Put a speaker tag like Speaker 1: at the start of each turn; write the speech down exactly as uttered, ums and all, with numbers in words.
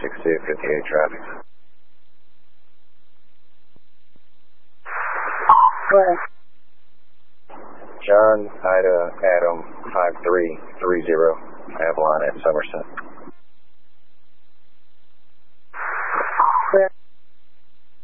Speaker 1: six two fifty-eight traffic.
Speaker 2: Where?
Speaker 1: John, Ida, Adam, five three three zero, Avalon at Somerset.